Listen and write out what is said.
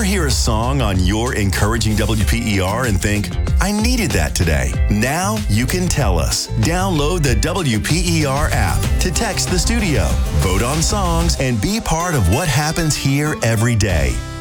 hear a song on your encouraging WPER and think, I needed that today? Now you can tell us. Download the WPER app to text the studio, vote on songs, and be part of what happens here every day.